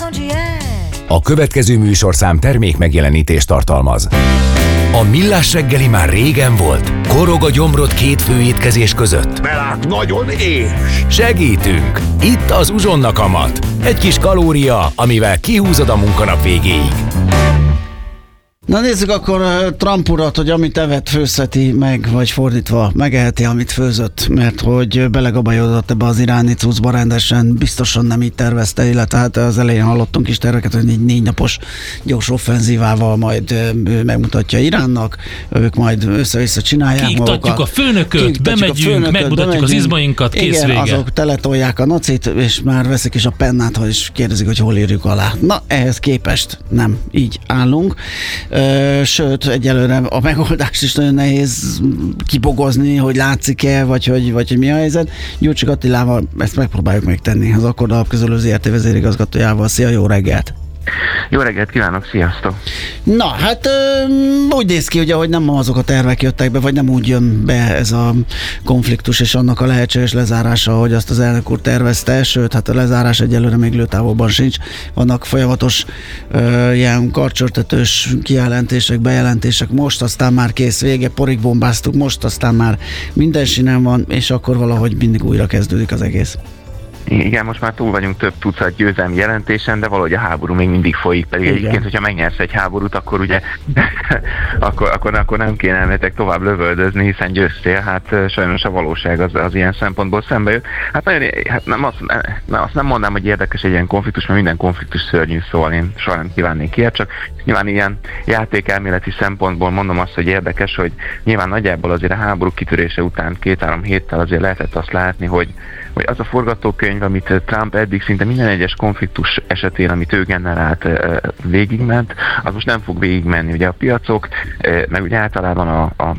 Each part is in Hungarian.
A következő műsorszám termék megjelenítést tartalmaz. A Millás reggeli már régen volt. Korog a gyomrod két főétkezés között. Mert nagyon éhes. Segítünk! Itt az Uzsonna kamat. Egy kis kalória, amivel kihúzod a munkanap végéig. Na nézzük akkor Trump urat, hogy amit evett, főzheti meg, vagy fordítva, megeheti, amit főzött, mert hogy belegabajodott ebbe az iráni cuccba rendesen, biztosan nem így tervezte, illetve hát az elején hallottunk is terveket, hogy egy 4 napos gyors offenzívával majd megmutatja Iránnak, ők majd össze-vissza csinálják kiiktatjuk magukat. a főnököt, bemegyünk, megmutatjuk az izmainkat, kész igen, vége. azok teletolják a nacit, és már veszik is a pennát, és kérdezik, hogy hol írjuk alá. Na, ehhez képest nem így állunk. Sőt, egyelőre a megoldást is nagyon nehéz kibogozni, hogy látszik-e, vagy hogy mi a helyzet. Gyurcsik Attilával ezt megpróbáljuk megtenni, az Akkord Alapközlő ZRT vezérigazgatójával. Szia, jó reggelt! Jó reggelt kívánok, sziasztok! Na, hát úgy néz ki, ugye, hogy nem azok a tervek jöttek be, vagy nem úgy jön be ez a konfliktus és annak a lehetséges lezárása, hogy azt az elnök úr tervezte, sőt, hát a lezárás egyelőre még lőtávolban sincs. Vannak folyamatos ilyen karcsörtetős kijelentések, bejelentések, most aztán már kész vége, porig bombáztuk, most aztán már minden sinem van, és akkor valahogy mindig újra kezdődik az egész. Igen, most már túl vagyunk több tucat győzelmi jelentésen, de valahogy a háború még mindig folyik, pedig igen. Egyébként, hogyha megnyersz egy háborút, akkor ugye akkor nem kéne elmetek tovább lövöldözni, hiszen győztél, hát sajnos a valóság az ilyen szempontból szembe jött. Hát nagyon, hát azt nem mondanám, hogy érdekes egy ilyen konfliktus, mert minden konfliktus szörnyű, szóval én soha nem kívánnék ilyet, csak nyilván ilyen játékelméleti szempontból mondom azt, hogy érdekes, hogy nyilván nagyjából azért a háború kitörése után 2-3 héttel azért lehetett azt látni, hogy az a forgatókönyv, amit Trump eddig szinte minden egyes konfliktus esetén, amit ő generált, végigment, az most nem fog végigmenni. Ugye a piacok, meg ugye általában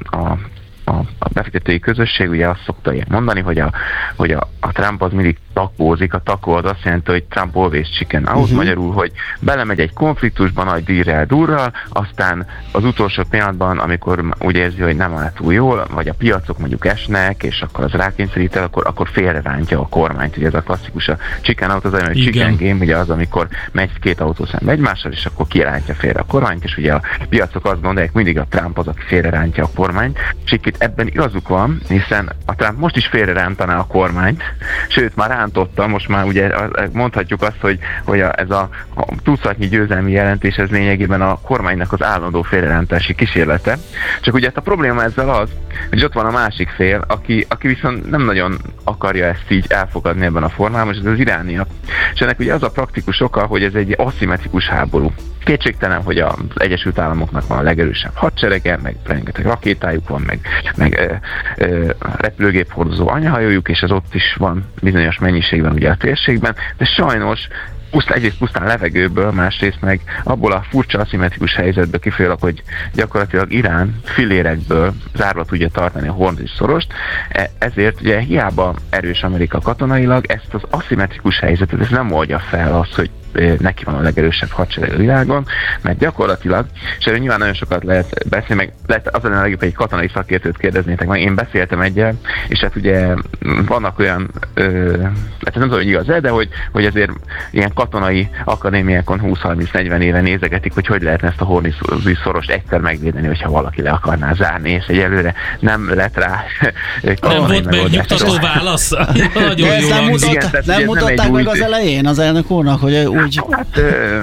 a befektetői közösség ugye azt szokta ilyen mondani, hogy a Trump az mindig takózik. A takó az azt jelenti, hogy Trump always chicken out, magyarul, hogy belemegy egy konfliktusban nagy dírrel, durral, aztán az utolsó pillanatban, amikor úgy érzi, hogy nem áll túl jól, vagy a piacok mondjuk esnek, és akkor az rákényszerít el, akkor félrerántja a kormányt. Ugye ez a klasszikus, a chicken out az olyan, hogy chicken game, ugye az, amikor megy 2 autó szembe egymással, és akkor kirántja félre a kormányt, és ugye a piacok azt gondolják, mindig a Trump az, aki félrerántja a kormányt, és itt ebben igazuk van, hiszen a Trump most is félrerántaná a kormányt, sőt már rántotta, most már ugye mondhatjuk azt, hogy ez a tucatnyi győzelmi jelentés, ez lényegében a kormánynak az állandó félrerántási kísérlete. Csak ugye a probléma ezzel az, hogy ott van a másik fél, aki viszont nem nagyon akarja ezt így elfogadni ebben a formában, és ez az irániak. És ennek ugye az a praktikus oka, hogy ez egy aszimmetrikus háború. Kétségtelen, hogy az Egyesült Államoknak van a legerősebb hadserege, meg rengeteg rakétájuk van, meg repülőgép hordozó anyahajójuk, és az ott is van bizonyos mennyiségben ugye a térségben, de sajnos egyrészt pusztán levegőből, másrészt meg abból a furcsa aszimmetrikus helyzetből kifolyólag, hogy gyakorlatilag Irán filérekből zárva tudja tartani a Hormuz szorost, ezért ugye hiába erős Amerika katonailag, ezt az aszimmetrikus helyzetet ez nem oldja fel azt, hogy neki van a legerősebb hadsereg a világon, mert gyakorlatilag, és erről nyilván nagyon sokat lehet beszélni, meg lehet az lenne legjobb, egy katonai szakértőt kérdeznétek meg, én beszéltem egyel, és hát ugye vannak olyan, hát nem tudom, hogy igaz-e, de hogy azért ilyen katonai akadémiákon 20-30-40 éve nézegetik, hogy lehetne ezt a Hormuzi szorost egyszer megvédeni, hogyha valaki le akarná zárni, és egyelőre nem lett rá nem volt megnyugtató válasz. Nagyon jó hangzik. Nem mutatták meg az elején az elnök úrnak, hogy úgy... Hát,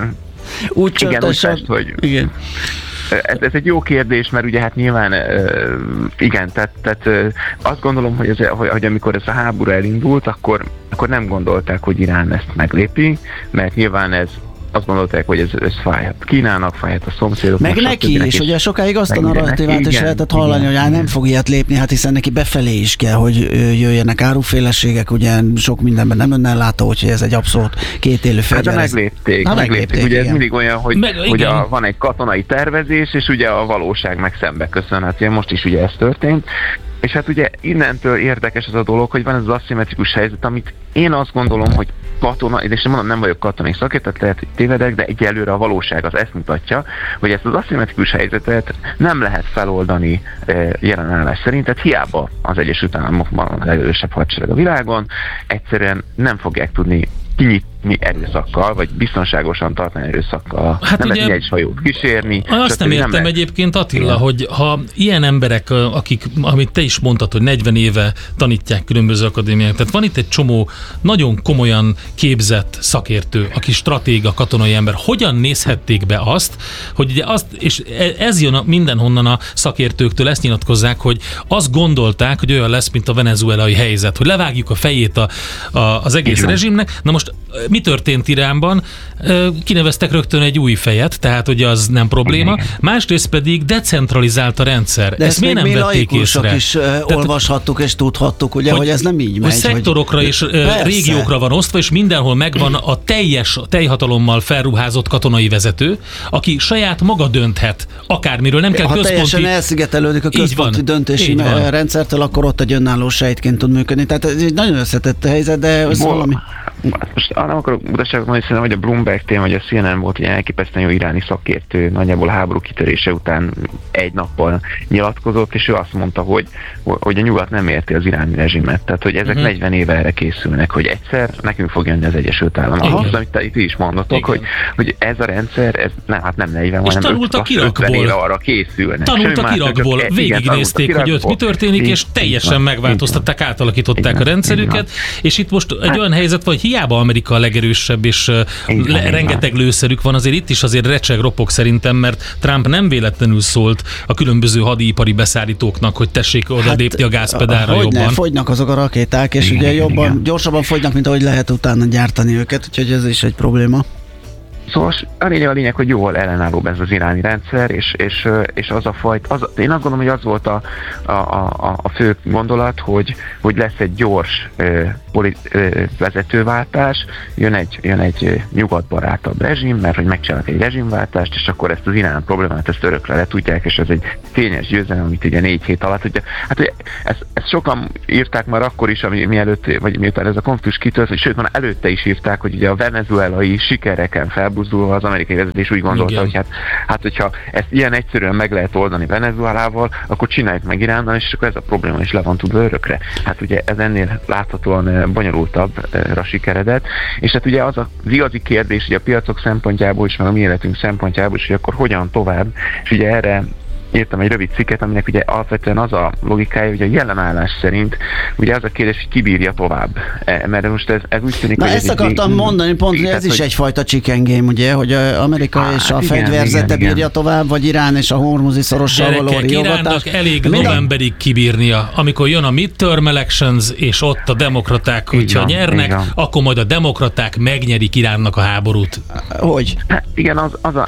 úgy csöntesen, hogy... Igen. Ez egy jó kérdés, mert ugye hát nyilván igen, tehát azt gondolom, hogy amikor ez a háború elindult, akkor nem gondolták, hogy Irán ezt meglépi, mert nyilván ez azt gondolták, hogy ez fájhat Kínának, fájhat a szomszédoknak. Meg neki is, ugye sokáig azt a narratívát is lehetett hallani, hogy nem fog ilyet lépni, hát hiszen neki befelé is kell, hogy jöjjenek áruféleségek, ugye sok mindenben nem önnellátó, úgyhogy ez egy abszolút kétélű fegyver. Hát meglépték. Ugye ez mindig olyan, hogy van egy katonai tervezés, és ugye a valóság meg szembe köszön. Hát ugye most is ugye ez történt. És hát ugye innentől érdekes az a dolog, hogy van ez az aszimmetrikus helyzet, amit én azt gondolom, hogy katona, és mondom, nem vagyok katonai szakértő, lehet, hogy tévedek, de egyelőre a valóság az ezt mutatja, hogy ezt az aszimmetrikus helyzetet nem lehet feloldani jelenállás szerint, tehát hiába az Egyesült Államokban a legerősebb hadsereg a világon, egyszerűen nem fogják tudni erőszakkal, vagy biztonságosan tartani erőszakkal. Hát nem ugye, lehet egy hajót kísérni. Azt nem értem egyébként, Attila, hogy ha ilyen emberek, akik, amit te is mondtad, hogy 40 éve tanítják különböző akadémiák, tehát van itt egy csomó nagyon komolyan képzett szakértő, aki stratéga, katonai ember, hogyan nézhették be azt, hogy ugye azt, és ez jön mindenhonnan a szakértőktől, ezt nyilatkozzák, hogy azt gondolták, hogy olyan lesz, mint a venezuelai helyzet, hogy levágjuk a fejét az egész rezsimnek. Na most mi történt Iránban? Kineveztek rögtön egy új fejet, tehát ugye az nem probléma. Másrészt pedig decentralizált a rendszer. De ezt miért nem vették észre? Is olvashattuk és tudhattuk, ugye, hogy ez nem így megy. Hogy szektorokra és régiókra van osztva, és mindenhol megvan a teljes teljhatalommal felruházott katonai vezető, aki saját maga dönthet akármiről, nem kell központi... Ha teljesen elszigetelődik a központi döntési rendszertől, akkor ott egy önálló sejtként tud működni. Tehát ez egy nagyon összetett helyzet, de ez valami... Most nem akarok utaságot mondani, szerintem, hogy a Bloomberg téma, vagy a CNN volt egy elképesztően jó iráni szakértő, nagyjából a háború kitörése után egy nappal nyilatkozott, és ő azt mondta, hogy a nyugat nem érti az iráni rezsimet. Tehát, hogy ezek 40 éve erre készülnek, hogy egyszer nekünk fog jönni az Egyesült Államok. Az, amit te is mondatok, hogy ez a rendszer, ez nem 40, hanem 50 éve arra készülnek. Tanultak Irakból, végignézték, hogy ott mi történik, és teljesen megváltoztatták, átalakították a rendszerüket, és itt most egy olyan helyzet van, hogy hiába Amerika a legerősebb, és rengeteg lőszerük van, azért itt is azért recseg, ropog szerintem, mert Trump nem véletlenül szólt a különböző hadipari beszállítóknak, hogy tessék oda lépni a gázpedálra jobban. Fogynak azok a rakéták, és ugye gyorsabban fogynak, mint ahogy lehet utána gyártani őket, úgyhogy ez is egy probléma. Szóval a lényeg, hogy jól ellenállóbb ez az iráni rendszer, és az a fajta, én azt gondolom, hogy az volt a fő gondolat, hogy lesz egy gyors vezetőváltás, jön egy nyugatbarátabb rezsim, mert hogy megcsinálnak egy rezsimváltást, és akkor ezt az irán problémát ezt örökre le tudják, és ez egy tényes győzelem, amit ugye 4 hét alatt, ugye, hát ugye, ezt sokan írták már akkor is, mielőtt, vagy miután ez a konfliktus kitört, sőt, már előtte is írták, hogy ugye a venezuelai sikereken felbuzdulva az amerikai vezetés úgy gondolta, hogy hát hogyha ezt ilyen egyszerűen meg lehet oldani Venezuelával, akkor csináljuk meg Iránnal, és akkor ez a probléma is le van tudva örökre. Hát ugye ez ennél láthatóan bonyolultabbra sikeredett, és hát ugye az igazi kérdés, hogy a piacok szempontjából is, meg a mi életünk szempontjából is, hogy akkor hogyan tovább, és ugye erre írtam egy rövid cikket, aminek ugye alapvetően az a logikája, hogy a jelenállás szerint ugye az a kérdés, hogy ki bírja tovább. Mert most ez úgy tűnik, hogy ezt akartam mondani, pont, hogy ez is egyfajta chicken game, ugye, hogy Amerika és a fegyverzete bírja tovább, vagy Irán és a Hormuzi szorossal való riogatás. Iránnak elég novemberig kibírnia, amikor jön a midterm elections, és ott a demokraták, hogyha nyernek, akkor majd a demokraták megnyerik Iránnak a háborút. Hogy? Hát igen,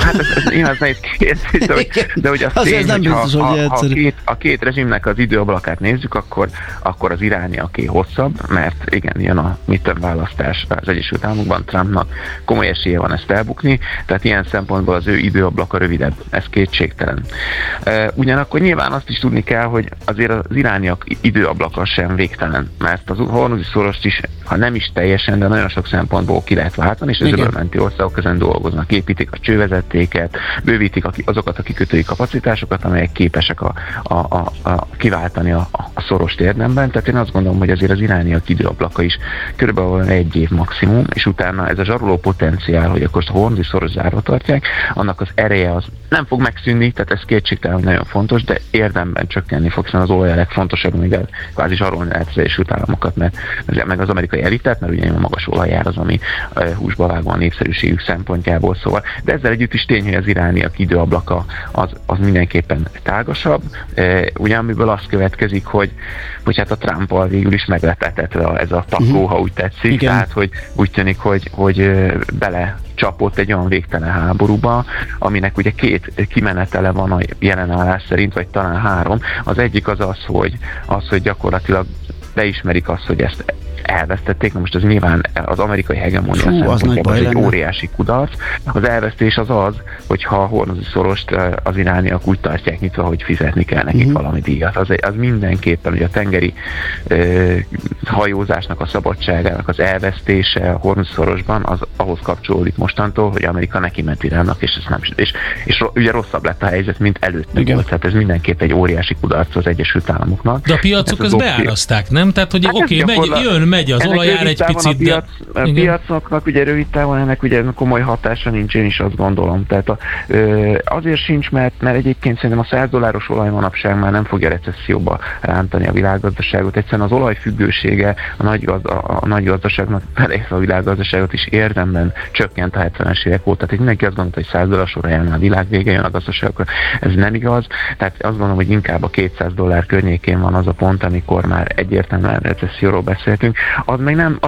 ez nehéz kérdés, de hogy azt tény, hogy a két rezsimnek az időablakát nézzük, akkor az irániaké hosszabb, mert igen, jön a midterm választás az Egyesült Államokban, Trumpnak komoly esélye van ezt elbukni, tehát ilyen szempontból az ő időablaka rövidebb, ez kétségtelen. Ugyanakkor nyilván azt is tudni kell, hogy azért az irániak időablaka sem végtelen, mert az Hormuzi szorost is, ha nem is teljesen, de nagyon sok szempontból ki lehet váltani, és az öbölmenti országok ezen dolgoznak, építik a csővezetéket, bővítik azokat a kikötői kapacitásokat, amelyek képesek kiváltani a szorost érdemben. Tehát én azt gondolom, hogy azért az irániak időablaka is körülbelül 1 év maximum, és utána ez a zsaroló potenciál, hogy akkor a Hormuzi szoros zárva tartják, annak az ereje az nem fog megszűnni, tehát ez kétségtelen, hogy nagyon fontos, de érdemben csökkenni fog, szóval az olaj a legfontosabb, amivel kvázi zsarolni lehet az Egyesült Államokat, meg az amerikai elitet, mert ugye a magas olajár az, ami húsba vágva a népszerűségük szempontjából, szóval. De ezzel együtt is tény, hogy az irániak időablaka az mindenképpen tágasabb, amiből az következik, hogy hát a Trumpal végül is meg lett etetve ez a takó, ha úgy tetszik, igen. Tehát hogy úgy tűnik, hogy bele csapott egy olyan végtelen háborúba, aminek ugye 2 kimenetele van a jelenállás szerint, vagy talán 3. Az egyik az, hogy gyakorlatilag beismerik azt, hogy ezt elvesztették, na most az nyilván az amerikai hegemónia szempontjából egy óriási kudarc. Az elvesztés az, hogyha a Hormuzi szorost az irániak úgy tartják nyitva, hogy fizetni kell nekik valami díjat. Az mindenképpen, hogy a tengeri hajózásnak a szabadságának az elvesztése a Hormuzi szorosban az ahhoz kapcsolódik mostantól, hogy Amerika neki ment Iránnak, és ugye rosszabb lett a helyzet, mint előtte volt. Tehát ez mindenképp egy óriási kudarc az Egyesült Államoknak. De a piacok ezt beáraszták, nem? Tehát, hogy megy az olajár egy picit, de... A piacoknak ugye rövid távon ennek ugye komoly hatása nincs, én is azt gondolom. Tehát azért sincs, mert egyébként szerintem a $100 olaj manapság már nem fogja recesszióba rántani a világgazdaságot. Egyszerűen az olajfüggősége a nagy gazdaságnak, a világgazdaságot is érdemben csökkent a 70-es évek óta. Tehát mindenki azt gondolta, hogy $100 olaján a világ vége jön a gazdaságokra. Ez nem igaz. Tehát azt gondolom, hogy inkább a $200 környékén van az a pont, amikor már egyértelműen recesszióról beszéltünk. Az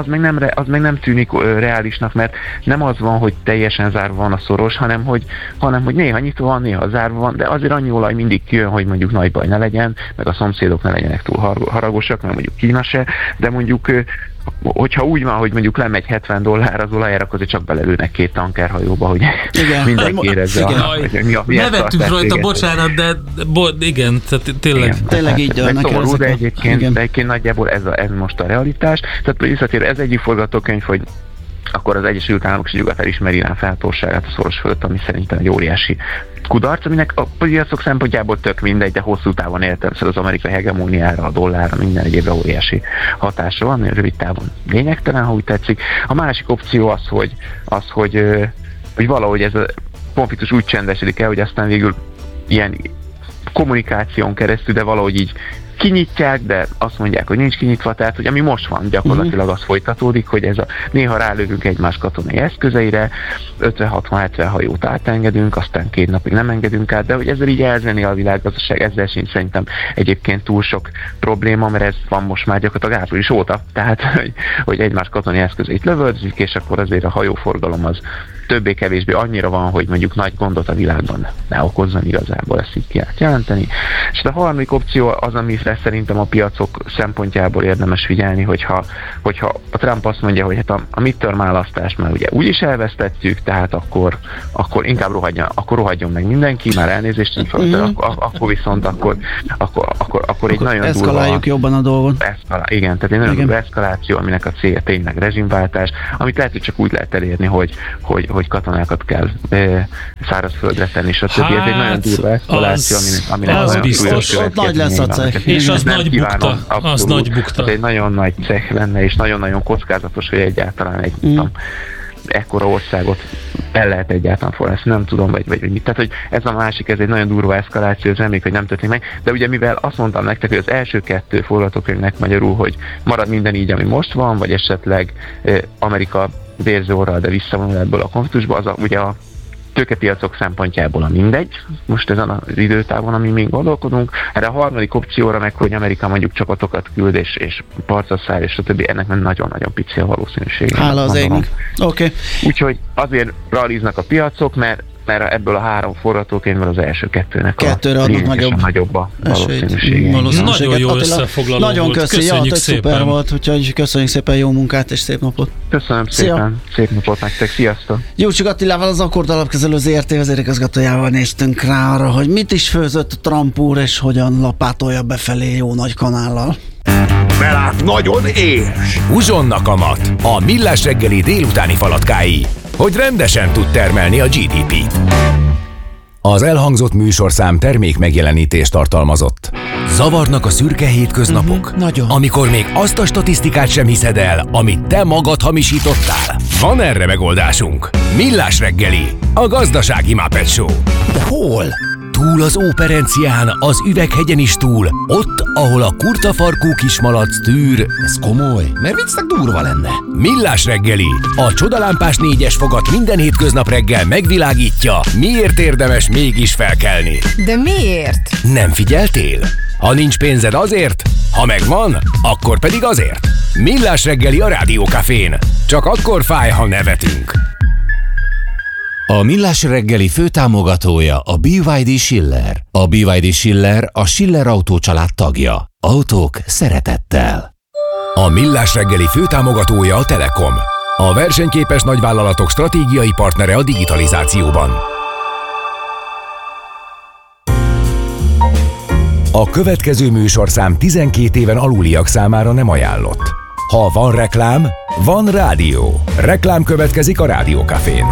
meg nem tűnik reálisnak, mert nem az van, hogy teljesen zárva van a szoros, hanem hogy néha nyitva van, néha zárva van, de azért annyi olaj mindig kijön, hogy mondjuk nagy baj ne legyen, meg a szomszédok ne legyenek túl haragosak, mert mondjuk Kína se, de mondjuk hogyha úgy van, hogy mondjuk lemegy $70 az olajár, akkor csak belelőnek 2 tankerhajóba, hogy mindenki érezze, hogy nevettünk rajta, bocsánat, de igen, tehát tényleg. Tényleg így dőlnek el ezek. De egyébként nagyjából ez most a realitás. Tehát visszatér, ez egyik forgatókönyv, hogy akkor az Egyesült Államok és Nyugat elismeri Irán feltóságát a szoros fölött, ami szerintem egy óriási kudarc, aminek a piacok szempontjából tök mindegy, de hosszú távon értelemszerűen az amerikai hegemóniára, a dollárra, minden egyébben óriási hatása van, rövid távon lényegtelen, ha úgy tetszik. A másik opció az, hogy valahogy ez a konfliktus úgy csendesedik el, hogy aztán végül ilyen kommunikáción keresztül, de valahogy így kinyitják, de azt mondják, hogy nincs kinyitva, tehát hogy ami most van, gyakorlatilag az folytatódik, hogy ez néha rálövünk egymás katonai eszközeire, 50-60-70 hajót átengedünk, aztán 2 napig nem engedünk át, de hogy ezzel így elzeni a világgazdaság, ezzel sincs szerintem egyébként túl sok probléma, mert ez van most már gyakorlatilag április óta, tehát hogy egymás katonai eszközeit lövöldzik, és akkor azért a hajóforgalom az többé-kevésbé annyira van, hogy mondjuk nagy gondot a világban ne okozzon igazából, ezt így ki lehet jelenteni. És a harmadik opció az, amire szerintem a piacok szempontjából érdemes figyelni, hogyha a Trump azt mondja, hogy hát a midterm választást már ugye úgyis elvesztettük, tehát akkor inkább rohadjon meg mindenki, már elnézést, akkor viszont akkor egy nagyon durva... Eszkaláljuk jobban a dolgot. Igen, tehát egy nagyon durva eszkaláció, aminek a célja tényleg rezsimváltás, amit lehet, hogy csak úgy lehet elérni, hogy katonákat kell szárazföldre tenni, és a többi. Ez egy nagyon durva eszkaláció, aminek az biztos. Ott nagy lesz a cech. És az nagy bukta. Az nagy bukta. Ez egy nagyon nagy cech lenne, és nagyon-nagyon kockázatos, hogy egyáltalán egy ekkora országot el lehet egyáltalán forrászni, nem tudom, vagy mit. Tehát, hogy ez a másik, ez egy nagyon durva eszkaláció, ez reméljük, hogy nem történik meg, de ugye mivel azt mondtam nektek, hogy az első 2 forgatókönyvnek magyarul, hogy marad minden így, ami most van, vagy esetleg Amerika vérző orral, de visszavonul ebből a konfliktusba, az ugye a tőkepiacok szempontjából a mindegy, most ezen az időtávon, ami még gondolkodunk. Erre a harmadik opcióra meg, hogy Amerika mondjuk csapatokat küld és parcra száll, és a többi, ennek nagyon-nagyon pici a valószínűsége. Hála az égnek. Oké. Úgyhogy azért realiznak a piacok, mert ebből a 3 forgatókönyvből az első 2-nek nagyobb a valószínűsége. Nagyon jó összefoglaló nagyon volt. Köszönjük szépen. Szuper volt, úgyhogy köszönjük szépen, jó munkát és szép napot. Köszönöm szépen, szép napot nektek, sziasztok! Gyurcsik Attilával, az Akkord Alapkezelő ZRT vezérigazgatójával néztünk rá arra, hogy mit is főzött Trump úr, és hogyan lapátolja befelé jó nagy kanállal. Belát nagyon éhes! Uzsonnak a mat, a Millás reggeli délutáni falatkái, hogy rendesen tud termelni a GDP-t. Az elhangzott műsorszám termék megjelenítést tartalmazott. Zavarnak a szürke hétköznapok? Nagyon. Amikor még azt a statisztikát sem hiszed el, amit te magad hamisítottál? Van erre megoldásunk. Millás reggeli, a gazdasági Muppet Show. De hol? Túl az Óperencián, az Üveghegyen is túl, ott, ahol a kurtafarkú kismalac tűr. Ez komoly, mert viccnek durva lenne. Millás reggeli, a csodalámpás 4-es fogat minden hétköznap reggel megvilágítja, miért érdemes mégis felkelni. De miért? Nem figyeltél? Ha nincs pénzed azért, ha megvan, akkor pedig azért. Millás reggeli a Rádiókafén. Csak akkor fáj, ha nevetünk. A Millás reggeli főtámogatója a BYD Schiller. A BYD Schiller a Schiller Autó család tagja. Autók szeretettel. A Millás reggeli főtámogatója a Telekom. A versenyképes nagyvállalatok stratégiai partnere a digitalizációban. A következő műsorszám 12 éven aluliak számára nem ajánlott. Ha van reklám, van rádió. Reklám következik a Rádiókafén.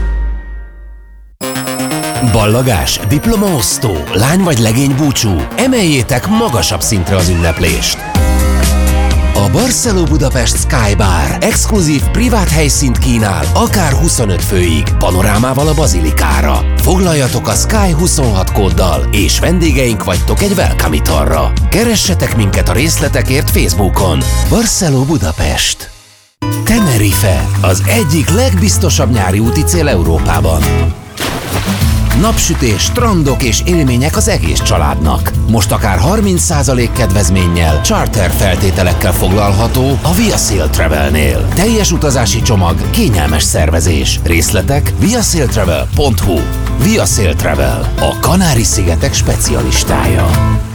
Ballagás, diplomaosztó, lány vagy legény búcsú, emeljétek magasabb szintre az ünneplést. A Barceló Budapest Sky Bar exkluzív privát helyszínt kínál, akár 25 főig, panorámával a bazilikára. Foglaljatok a Sky 26 kóddal, és vendégeink vagytok egy welcome italra. Keressetek minket a részletekért Facebookon. Barceló Budapest. Tenerife, az egyik legbiztosabb nyári úti cél Európában. Napsütés, strandok és élmények az egész családnak. Most akár 30% kedvezménnyel, charter feltételekkel foglalható a Via Sail Travelnél. Teljes utazási csomag, kényelmes szervezés. Részletek viasailtravel.hu. Via Sail Travel, a Kanári-szigetek specialistája.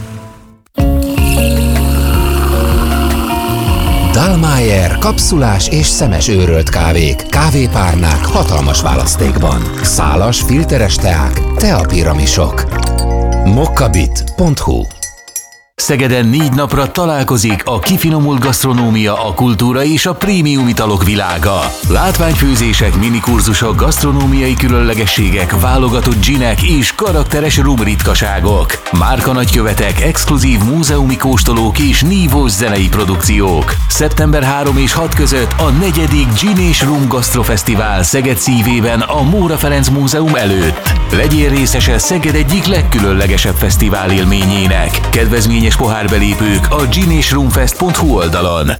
Dallmayr kapszulás és szemes őrölt kávék, kávépárnák hatalmas választékban. Szálas, filteres teák, teapiramisok. mokkabit.hu. Szegeden 4 napra találkozik a kifinomult gasztronómia, a kultúra és a prémium italok világa. Látványfőzések, minikurzusok, gasztronómiai különlegességek, válogatott ginek és karakteres rum ritkaságok. Márkanagykövetek, exkluzív múzeumi kóstolók és nívós zenei produkciók. Szeptember 3 és 6 között a 4. Gin és Rum Gasztrofesztivál Szeged szívében a Móra Ferenc Múzeum előtt. Legyél részese Szeged egyik legkülönlegesebb fesztivál élményének. Kedvezményes pohárbelépők a ginesrumfest.hu oldalon.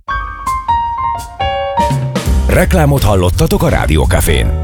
Reklámot hallottatok a Rádió Cafén.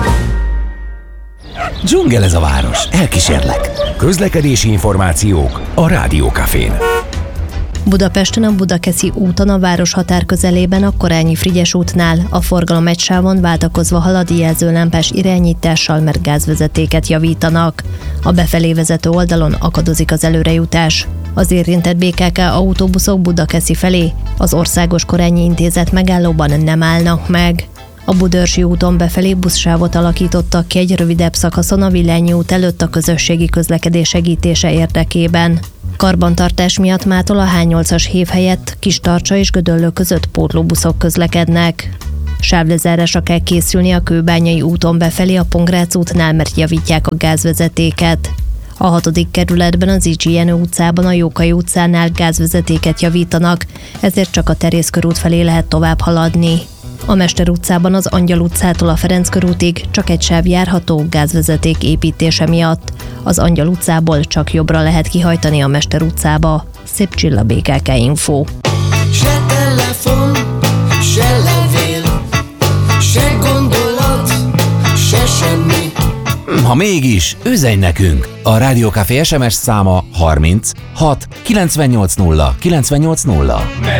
Dzsungel ez a város, elkísérlek. Közlekedési információk a Rádió Cafén. Budapesten a Budakeszi úton a városhatár közelében a Korányi-Frigyes útnál a forgalom egy sávon váltakozva halad jelzőlámpás irányítással, mert gázvezetéket javítanak. A befelé vezető oldalon akadozik az előrejutás. Az érintett BKK autóbuszok Budakeszi felé az Országos Korányi Intézet megállóban nem állnak meg. A Budörsi úton befelé buszsávot alakítottak ki egy rövidebb szakaszon a Villányi út előtt a közösségi közlekedés segítése érdekében. Karbantartás miatt mától a H8-as hév helyett Kistarcsa és Gödöllő között pótlóbuszok közlekednek. Sávlezárásra kell készülni a Kőbányai úton befelé a Pongrác útnál, mert javítják a gázvezetéket. A 6. kerületben az Zichy Jenő utcában a Jókai utcánál gázvezetéket javítanak, ezért csak a Terész körút felé lehet tovább haladni. A Mester utcában az Angyal utcától a Ferenc körútig csak egy sáv járható gázvezeték építése miatt. Az Angyal utcából csak jobbra lehet kihajtani a Mester utcába. Szép Csilla, BKK Info. Se telefon, se levél, se gondolat, se semmi. Ha mégis, üzenj nekünk! A Rádió Café SMS száma 30 6 980 980.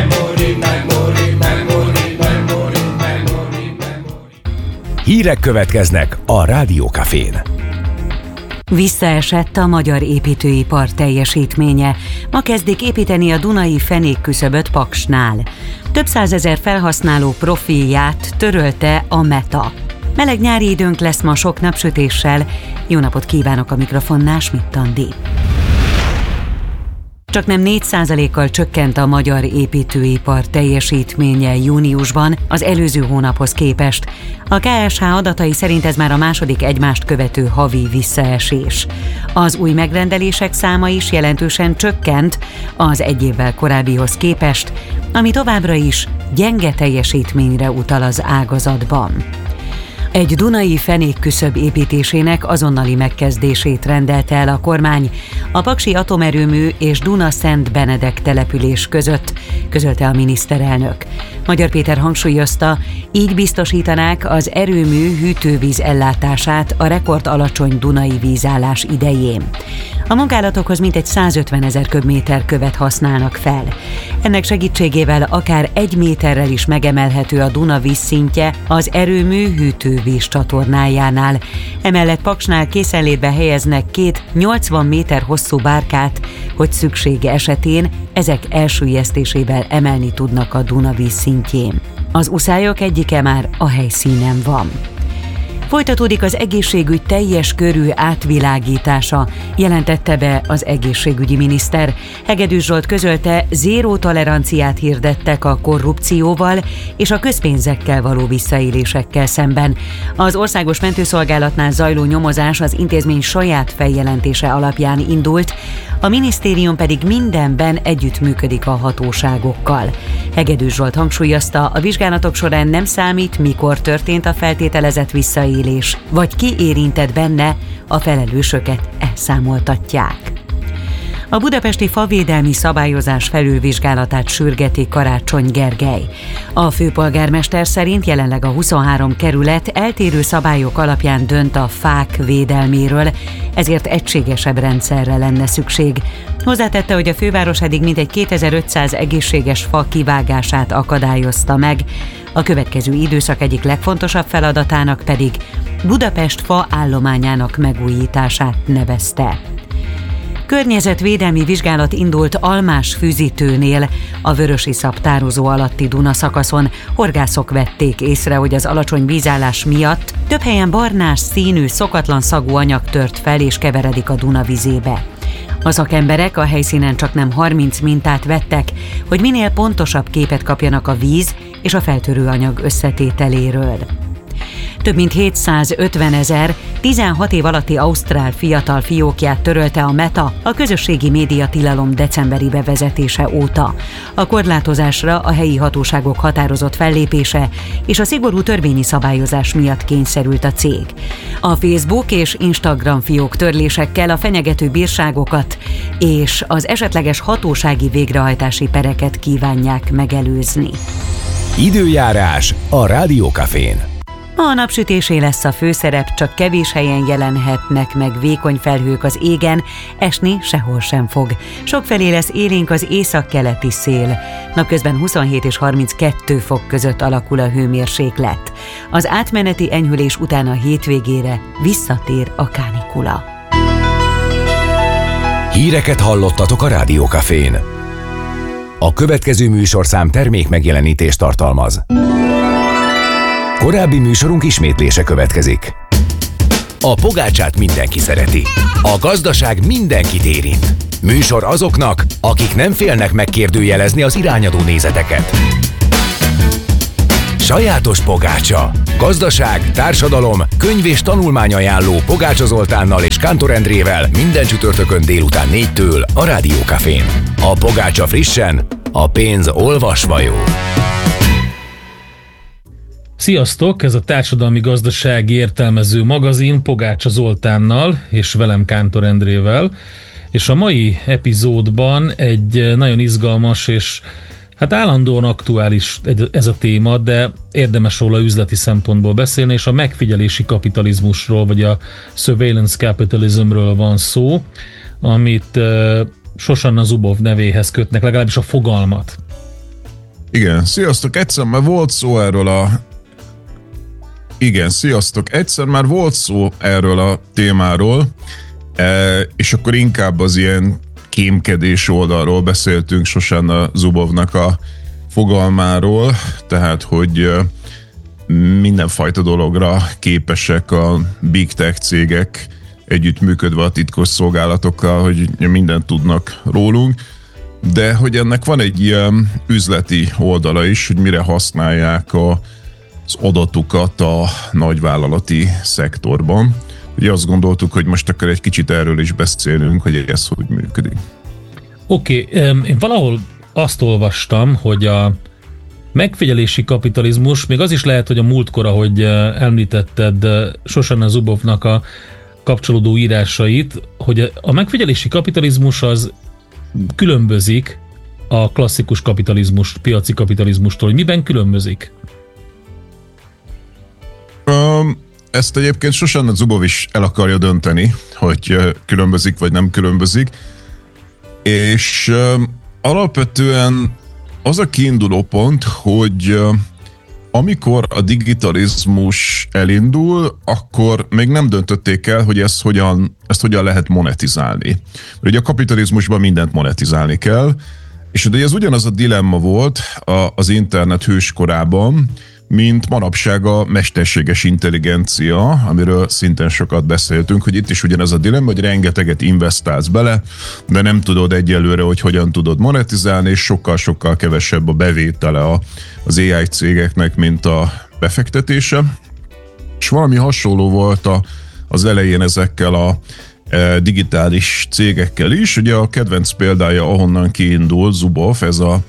Hírek következnek a Rádió Cafén. Visszaesett a magyar építőipar teljesítménye. Ma kezdik építeni a Dunai fenékküszöböt Paksnál. Több százezer felhasználó profilját törölte a Meta. Meleg nyári időnk lesz ma sok napsütéssel. Jó napot kívánok, a mikrofonnál Schmidt Andi. Csaknem 4%-kal csökkent a magyar építőipar teljesítménye júniusban az előző hónaphoz képest. A KSH adatai szerint ez már a második egymást követő havi visszaesés. Az új megrendelések száma is jelentősen csökkent az egy évvel korábbihoz képest, ami továbbra is gyenge teljesítményre utal az ágazatban. Egy dunai fenékküszöb építésének azonnali megkezdését rendelte el a kormány a Paksi Atomerőmű és Duna-Szent Benedek település között, közölte a miniszterelnök. Magyar Péter hangsúlyozta, így biztosítanák az erőmű hűtővíz ellátását a rekord alacsony dunai vízállás idején. A munkálatokhoz mintegy 150 000 köbméter követ használnak fel. Ennek segítségével akár 1 méterrel is megemelhető a Duna vízszintje az erőmű hűtővíz csatornájánál. Emellett Paksnál készenlétbe helyeznek 2 80 méter hosszú bárkát, hogy szüksége esetén ezek elsüllyesztésével emelni tudnak a Duna vízszintjén. Az uszályok egyike már a helyszínen van. Folytatódik az egészségügy teljes körű átvilágítása, jelentette be az egészségügyi miniszter. Hegedűs Zsolt közölte, zéró toleranciát hirdettek a korrupcióval és a közpénzekkel való visszaélésekkel szemben. Az Országos Mentőszolgálatnál zajló nyomozás az intézmény saját feljelentése alapján indult. A minisztérium pedig mindenben együttműködik a hatóságokkal. Hegedűs Zsolt hangsúlyozta, a vizsgálatok során nem számít, mikor történt a feltételezett visszaélés, vagy ki érintett benne, a felelősöket elszámoltatják. A budapesti favédelmi szabályozás felülvizsgálatát sürgeti Karácsony Gergely. A főpolgármester szerint jelenleg a 23 kerület eltérő szabályok alapján dönt a fák védelméről, ezért egységesebb rendszerre lenne szükség. Hozzátette, hogy a főváros eddig mintegy 2500 egészséges fa kivágását akadályozta meg, a következő időszak egyik legfontosabb feladatának pedig Budapest fa állományának megújítását nevezte. Környezetvédelmi vizsgálat indult Almás fűzítőnél, a Vörösiszap tározó alatti Duna szakaszon. Horgászok vették észre, hogy az alacsony vízállás miatt több helyen barnás színű, szokatlan szagú anyag tört fel és keveredik a Duna vizébe. A szakemberek a helyszínen csaknem 30 mintát vettek, hogy minél pontosabb képet kapjanak a víz és a feltörő anyag összetételéről. Több mint 750 000 16 év alatti ausztrál fiatal fiókját törölte a Meta a közösségi média tilalom decemberi bevezetése óta. A korlátozásra a helyi hatóságok határozott fellépése és a szigorú törvényi szabályozás miatt kényszerült a cég. A Facebook és Instagram fiók törlésekkel a fenyegető bírságokat és az esetleges hatósági végrehajtási pereket kívánják megelőzni. Időjárás a Rádiókafén. A napsütésé lesz a főszerep, csak kevés helyen jelenhetnek meg vékony felhők az égen, esni sehol sem fog. Sokfelé lesz élénk az északkeleti szél. Napközben 27 és 32 fok között alakul a hőmérséklet. Az átmeneti enyhülés után a hétvégére visszatér a kánikula. Híreket hallottatok a Rádiókafén. A következő műsorszám termék megjelenítést tartalmaz. Korábbi műsorunk ismétlése következik. A pogácsát mindenki szereti. A gazdaság mindenkit érint. Műsor azoknak, akik nem félnek megkérdőjelezni az irányadó nézeteket. Sajátos pogácsa. Gazdaság, társadalom, könyv és tanulmányajánló Pogácsa Zoltánnal és Kántor Endrével minden csütörtökön délután 4-től a Rádiókafén. A pogácsa frissen, a pénz olvasva jó. Sziasztok! Ez a társadalmi-gazdasági értelmező magazin Pogácsa Zoltánnal és velem Kántor Endrével, és a mai epizódban egy nagyon izgalmas és hát állandóan aktuális ez a téma, de érdemes róla üzleti szempontból beszélni, és a megfigyelési kapitalizmusról, vagy a surveillance capitalismről van szó, amit Zsuzsanna Zuboff nevéhez kötnek, legalábbis a fogalmat. Igen, sziasztok! Egyszer már volt szó erről a témáról, és akkor inkább az ilyen kémkedés oldalról beszéltünk Zsuzsanna Zuboffnak a fogalmáról, tehát, hogy mindenfajta dologra képesek a big tech cégek együttműködve a titkos szolgálatokkal, hogy mindent tudnak rólunk, de hogy ennek van egy ilyen üzleti oldala is, hogy mire használják az adatukat a nagyvállalati szektorban. Ugye azt gondoltuk, hogy most akkor egy kicsit erről is beszélünk, hogy ez hogy működik. Oké, én valahol azt olvastam, hogy a megfigyelési kapitalizmus, még az is lehet, hogy a múltkor, ahogy említetted Zsuzsanna Zuboffnak a kapcsolódó írásait, hogy a megfigyelési kapitalizmus az különbözik a klasszikus kapitalizmus, piaci kapitalizmustól. Miben különbözik? Ezt egyébként Zsuzsanna Zuboff is el akarja dönteni, hogy különbözik vagy nem különbözik, és alapvetően az a kiinduló pont, hogy amikor a digitalizmus elindul, akkor még nem döntötték el, hogy ezt hogyan lehet monetizálni. Ugye a kapitalizmusban mindent monetizálni kell, és ugye ez ugyanaz a dilemma volt az internet hőskorában, mint manapság a mesterséges intelligencia, amiről szintén sokat beszéltünk, hogy itt is ugyanez a dilemma, hogy rengeteget investálsz bele, de nem tudod egyelőre, hogy hogyan tudod monetizálni, és sokkal-sokkal kevesebb a bevétele az AI cégeknek, mint a befektetése. És valami hasonló volt az elején ezekkel a digitális cégekkel is. Ugye a kedvenc példája, ahonnan kiindul Zuboff,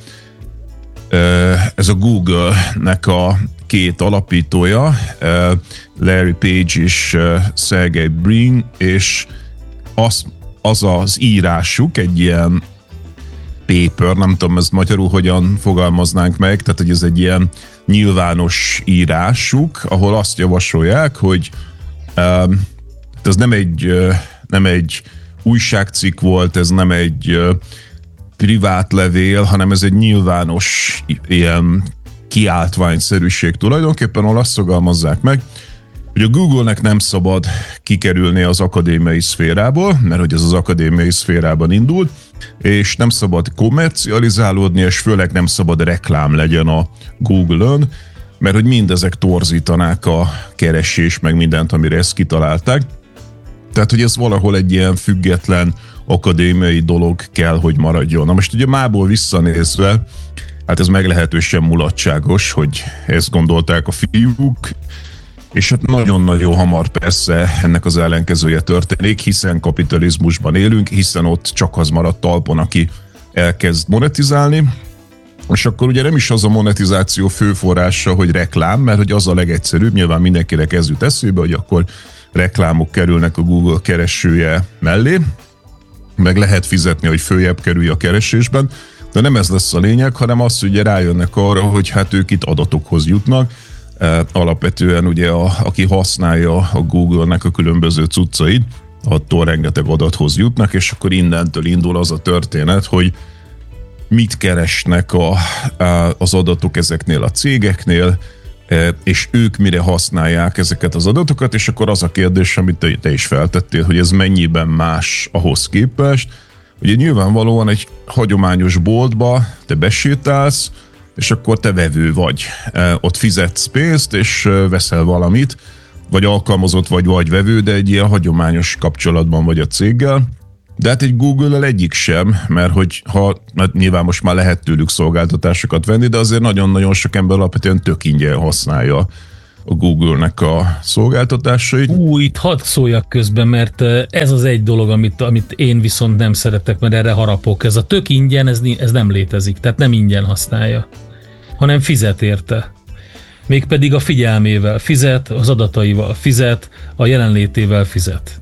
ez a Google-nek a két alapítója, Larry Page és Sergey Brin, és az írásuk, egy ilyen paper, nem tudom, ezt magyarul hogyan fogalmaznánk meg, tehát hogy ez egy ilyen nyilvános írásuk, ahol azt javasolják, hogy ez nem egy újságcikk volt, ez nem egy privát levél, hanem ez egy nyilvános ilyen kiáltványszerűség tulajdonképpen, ahol azt fogalmazzák meg, hogy a Google-nek nem szabad kikerülni az akadémiai szférából, mert hogy ez az akadémiai szférában indult, és nem szabad kommercializálódni, és főleg nem szabad reklám legyen a Google-ön, mert hogy mindezek torzítanák a keresés, meg mindent, amire ezt kitalálták. Tehát, hogy ez valahol egy ilyen független akadémiai dolog kell, hogy maradjon. Na most ugye mából visszanézve, hát ez meglehetősen mulatságos, hogy ezt gondolták a fiúk, és hát nagyon-nagyon hamar persze ennek az ellenkezője történik, hiszen kapitalizmusban élünk, hiszen ott csak az maradt talpon, aki elkezd monetizálni, és akkor ugye nem is az a monetizáció fő forrása, hogy reklám, mert hogy az a legegyszerűbb, nyilván mindenkinek ez jut eszébe, hogy akkor reklámok kerülnek a Google keresője mellé, meg lehet fizetni, hogy följebb kerülj a keresésben, de nem ez lesz a lényeg, hanem az, hogy rájönnek arra, hogy hát ők itt adatokhoz jutnak. Alapvetően ugye aki használja a Google-nek a különböző cuccait, attól rengeteg adathoz jutnak, és akkor innentől indul az a történet, hogy mit keresnek az adatok ezeknél a cégeknél, és ők mire használják ezeket az adatokat, és akkor az a kérdés, amit te is feltettél, hogy ez mennyiben más ahhoz képest. Ugye nyilvánvalóan egy hagyományos boltba te besétálsz, és akkor te vevő vagy. Ott fizetsz pénzt, és veszel valamit, vagy alkalmazott vagy vevő, de egy ilyen hagyományos kapcsolatban vagy a céggel. De hát egy Google-el egyik sem, mert hogy hát nyilván most már lehet tőlük szolgáltatásokat venni, de azért nagyon-nagyon sok ember alapvetően tök ingyen használja a Google-nek a szolgáltatásait. Itt hadd szóljak közben, mert ez az egy dolog, amit én viszont nem szeretek, mert erre harapok. Ez a tök ingyen, ez nem létezik, tehát nem ingyen használja, hanem fizet érte. Mégpedig a figyelmével fizet, az adataival fizet, a jelenlétével fizet.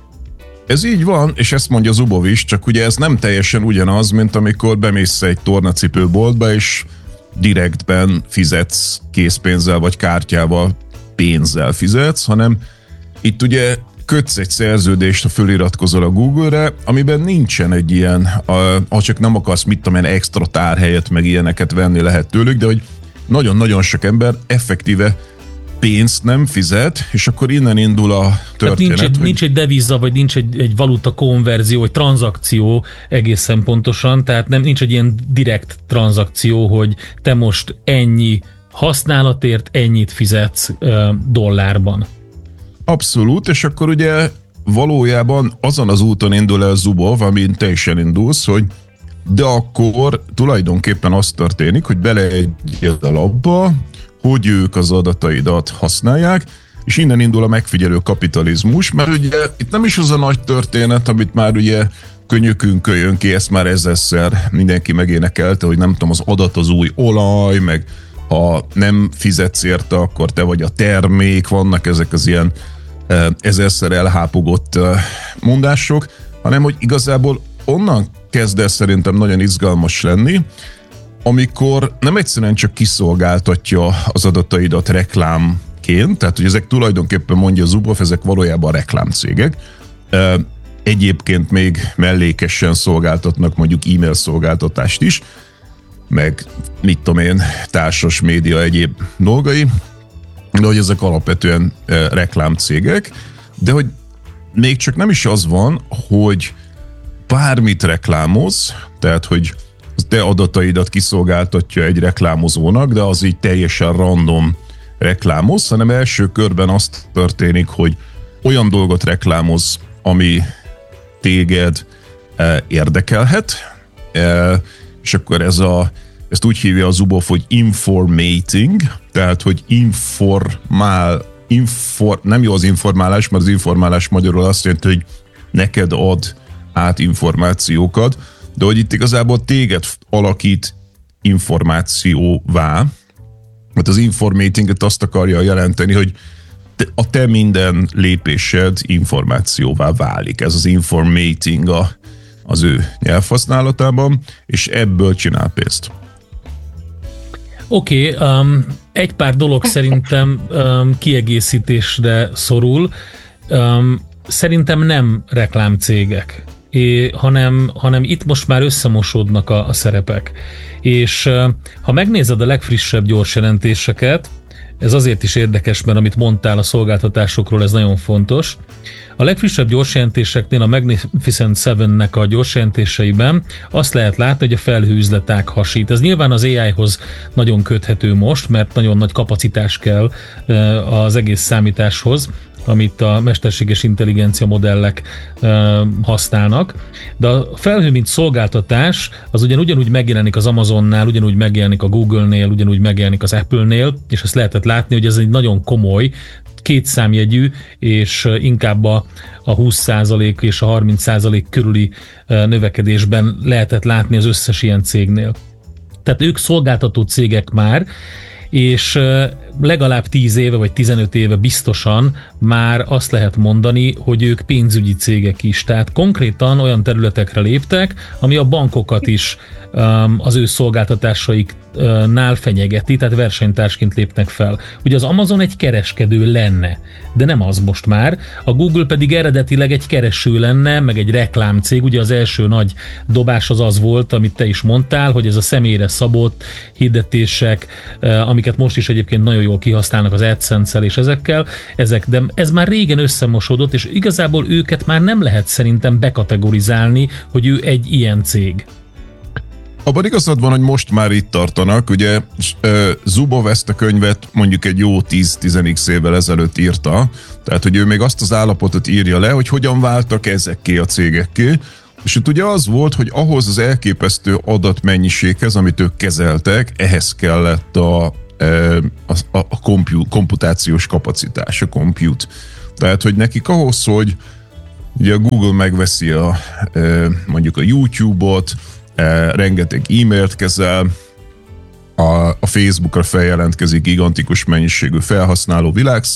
Ez így van, és ezt mondja Zuboff is, csak ugye ez nem teljesen ugyanaz, mint amikor bemész egy tornacipőboltba, és direktben fizetsz készpénzzel vagy kártyával, pénzzel fizetsz, hanem itt ugye kötsz egy szerződést, ha föliratkozol a Google-re, amiben nincsen egy ilyen, ha csak nem akarsz extra tárhelyet, meg ilyeneket venni lehet tőlük, de hogy nagyon-nagyon sok ember effektíve pénzt nem fizet, és akkor innen indul a történet. Nincs egy deviza, vagy nincs egy valuta konverzió, egy tranzakció egészen pontosan, tehát nincs egy ilyen direkt tranzakció, hogy te most ennyi használatért ennyit fizetsz dollárban. Abszolút, és akkor ugye valójában azon az úton indul el Zuboff, amin te is elindulsz, hogy de akkor tulajdonképpen az történik, hogy beleegyed abba, hogy ők az adataidat használják, és innen indul a megfigyelő kapitalizmus, mert ugye itt nem is az a nagy történet, amit már ugye könnyökünkön jön ki, ezt már ezerszer mindenki megénekelte, hogy nem tudom, az adat az új olaj, meg ha nem fizetsz érte, akkor te vagy a termék, vannak ezek az ilyen ezerszer elhápogott mondások, hanem hogy igazából onnan kezd el szerintem nagyon izgalmas lenni, amikor nem egyszerűen csak kiszolgáltatja az adataidat reklámként, tehát hogy ezek tulajdonképpen mondja Zuboff, ezek valójában reklámcégek. Egyébként még mellékesen szolgáltatnak mondjuk e-mail szolgáltatást is, meg mit tudom én, társas média egyéb dolgai, de hogy ezek alapvetően reklámcégek, de hogy még csak nem is az van, hogy bármit reklámoz, tehát hogy te adataidat kiszolgáltatja egy reklámozónak, de az így teljesen random reklámoz, hanem első körben azt történik, hogy olyan dolgot reklámoz, ami téged érdekelhet, és akkor ezt úgy hívja a Zuboff, hogy informating, tehát hogy nem jó az informálás, mert az informálás magyarul azt jelenti, hogy neked ad át információkat, de hogy itt igazából téged alakít információvá. Hát az informatinget azt akarja jelenteni, hogy a te minden lépésed információvá válik. Ez az informating az ő nyelvhasználatában, és ebből csinál pénzt. Oké, egy pár dolog szerintem kiegészítésre szorul. Szerintem nem reklámcégek, hanem itt most már összemosódnak a szerepek. És ha megnézed a legfrissebb gyors jelentéseket, ez azért is érdekes, mert amit mondtál a szolgáltatásokról, ez nagyon fontos. A legfrissebb gyorsjelentéseknél a Magnificent 7-nek a gyorsjelentéseiben azt lehet látni, hogy a felhőüzletág hasít. Ez nyilván az AI-hoz nagyon köthető most, mert nagyon nagy kapacitás kell az egész számításhoz, amit a mesterséges intelligencia modellek használnak. De a felhő, mint szolgáltatás, az ugyanúgy megjelenik az Amazonnál, ugyanúgy megjelenik a Google-nél, ugyanúgy megjelenik az Apple-nél, és ezt lehetett látni, hogy ez egy nagyon komoly, kétszámjegyű, és inkább a 20% és a 30% körüli növekedésben lehetett látni az összes ilyen cégnél. Tehát ők szolgáltató cégek már, és legalább 10 éve vagy 15 éve biztosan már azt lehet mondani, hogy ők pénzügyi cégek is. Tehát konkrétan olyan területekre léptek, ami a bankokat is az ő szolgáltatásaiknál fenyegeti, tehát versenytársként lépnek fel. Ugye az Amazon egy kereskedő lenne, de nem az most már. A Google pedig eredetileg egy kereső lenne, meg egy reklámcég. Ugye az első nagy dobás az volt, amit te is mondtál, hogy ez a személyre szabott hirdetések, amiket most is egyébként nagyon jól kihasználnak az AdSense-el és de ez már régen összemosódott, és igazából őket már nem lehet szerintem bekategorizálni, hogy ő egy ilyen cég. Abban igazad van, hogy most már itt tartanak, ugye Zubow ezt a könyvet mondjuk egy jó 10-10x évvel ezelőtt írta, tehát hogy ő még azt az állapotot írja le, hogy hogyan váltak ezekké a cégekké, és itt ugye az volt, hogy ahhoz az elképesztő adatmennyiséghez, amit ők kezeltek, ehhez kellett a komputációs kapacitás, a compute. Tehát, hogy nekik ahhoz, hogy ugye a Google megveszi mondjuk a YouTube-ot, rengeteg e-mailt kezel, a Facebookra feljelentkezik gigantikus mennyiségű felhasználó